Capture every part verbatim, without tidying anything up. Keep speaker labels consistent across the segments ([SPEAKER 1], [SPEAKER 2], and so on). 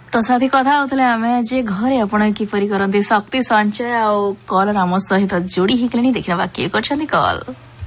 [SPEAKER 1] तो साथी कथा होतले आमे जे घरे आपण किपरि करंती शक्ति संचय आ कॉल राम सहित जोड़ी हिकलेनी देखिनबा के करछंती कॉल।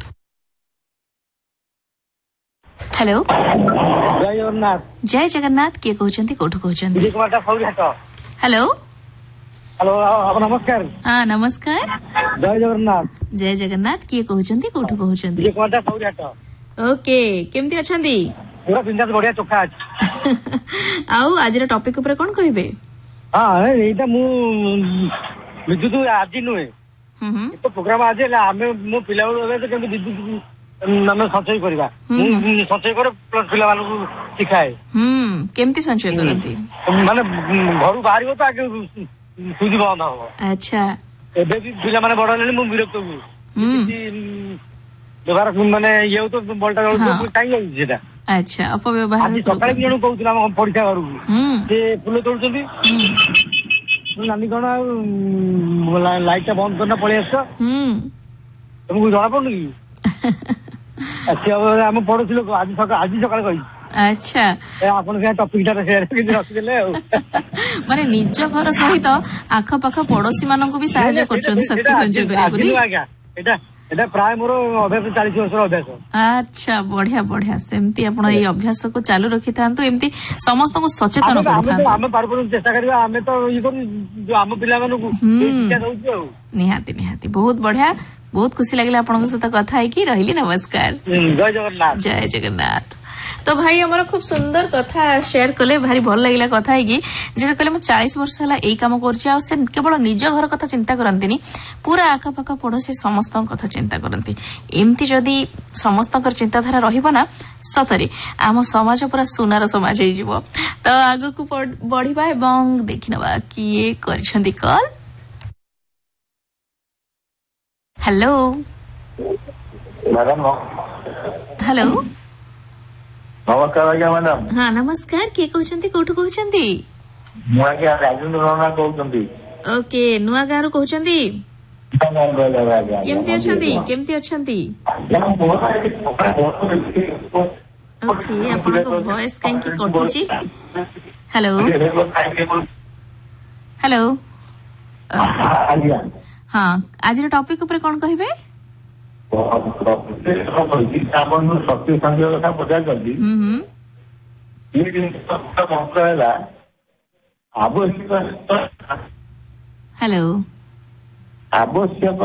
[SPEAKER 1] हेलो
[SPEAKER 2] जय जगन्नाथ।
[SPEAKER 1] जय जगन्नाथ के कहउछंती कोठु कहउछंती?
[SPEAKER 2] विजय कुमार सौरी हाट।
[SPEAKER 1] हेलो
[SPEAKER 2] हेलो नमस्कार।
[SPEAKER 1] हां नमस्कार।
[SPEAKER 2] जय जगन्नाथ।
[SPEAKER 1] जय जगन्नाथ के कहउछंती कोठु कहउछंती?
[SPEAKER 2] विजय कुमार सौरी हाट।
[SPEAKER 1] ओके केमती अछंती?
[SPEAKER 2] पूरा बिंदास बढ़िया चोखा अछि।
[SPEAKER 1] आउ आजर टॉपिक ऊपर कोन कहिबे?
[SPEAKER 2] हां एटा मु विद्युत आज नुहे
[SPEAKER 1] हम्म
[SPEAKER 2] तो प्रोग्राम आज हमें मो पिला बेले केमती विद्युत नमे संचय करबा मु संचय करे प्लस पिला वाला को सिखाए।
[SPEAKER 1] हम्म केमती संचय करंती?
[SPEAKER 2] माने घरु बाहरिबो तो आगे सुजी बंद हो।
[SPEAKER 1] अच्छा
[SPEAKER 2] एबे भी पिला माने बड़ लेनी मु विरक्त हूं।
[SPEAKER 1] हम्म
[SPEAKER 2] व्यवहार माने ये तो बलटा टाइम लागै जेटा।
[SPEAKER 1] अच्छा अपव्यवहार
[SPEAKER 2] आज सकाळे भी जण कहउतला हम परीक्षा करू
[SPEAKER 1] हम्म
[SPEAKER 2] से फुल तोड़छंती नानी कोन लाइट ता बंद करना पळे आस
[SPEAKER 1] हम्म
[SPEAKER 2] तुमको जणा पड़नु की अच्छा हम पढुथिल आज सकाळ आज सकाळ कहि।
[SPEAKER 1] अच्छा
[SPEAKER 2] ए आपन के टॉपिक ता शेयर कि रखि देले
[SPEAKER 1] माने निज घर सहित आख पाख पड़ोसी मानन को भी सहायता करछन शक्ति संचय करिया बुनी।
[SPEAKER 2] आज्ञा एटा एटा प्राय मोर अभ्यास चालीस वर्ष अभ्यास।
[SPEAKER 1] अच्छा बढ़िया बढ़िया सेमती आपण ए अभ्यास को चालू रखि थांतु एमती समस्त को सचेतन कर थांतु।
[SPEAKER 2] हम पारपुर चेष्टा करबा हमें तो ई कर जो हम पिला मानु को शिक्षा दउछु।
[SPEAKER 1] निहाती निहाती बहुत बढ़िया बहुत खुशी लागले आपण सहित कथा है कि रहिली। नमस्कार।
[SPEAKER 2] जय जगन्नाथ।
[SPEAKER 1] जय जगन्नाथ। तो भाई हमारा खूब सुंदर कथा शेयर कले भारी भल लगिला कथा है कि जैसे कहले चालीस वर्ष हला एई काम करछि आ से केवल निज घर कथा चिंता करंतिनी पूरा आका पाका पड़ोसी समस्त कथा चिंता करंती। एमती जदी समस्त चिंताधारा रहिबो ना सतरे आम समाज पूरा सुनार समाज हे जिवो। तो आगु को बढ़िबा एवं देखिनबा किए करछंती कॉल। Hello
[SPEAKER 3] madam.
[SPEAKER 1] हेलो
[SPEAKER 3] नमस्कार आज्ञा मैडम।
[SPEAKER 1] हाँ नमस्कार किए कहउछंती कोठु कहउछंती?
[SPEAKER 3] मु आज्ञा राजेंद्र रना कहउछंती।
[SPEAKER 1] ओके नुआ गारू कहउछंती? केमती अछंती केमती अछंती? ओके आपन को वॉइस काहे की कटुची? हेलो हेलो हाँ आज टॉपिक ऊपर कोन कहिबे?
[SPEAKER 3] शक्ति संचय कथा पचार करती आवश्यक
[SPEAKER 1] हेलो
[SPEAKER 3] आवश्यक